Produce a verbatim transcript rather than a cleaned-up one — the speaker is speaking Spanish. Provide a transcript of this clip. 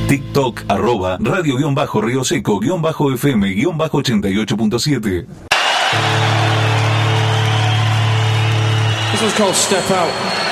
TikTok, arroba radio-río seco-fm-ochenta y ocho punto siete. This one's called Step Out.